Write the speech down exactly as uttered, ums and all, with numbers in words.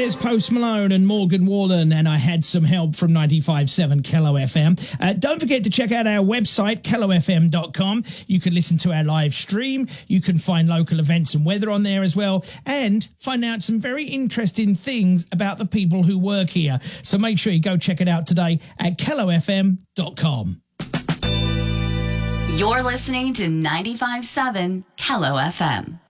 There's Post Malone and Morgan Wallen, and I had some help from ninety-five point seven Kello F M. Uh, don't forget to check out our website, kello f m dot com. You can listen to our live stream. You can find local events and weather on there as well, and find out some very interesting things about the people who work here. So make sure you go check it out today at kello f m dot com. You're listening to ninety-five point seven Kello F M.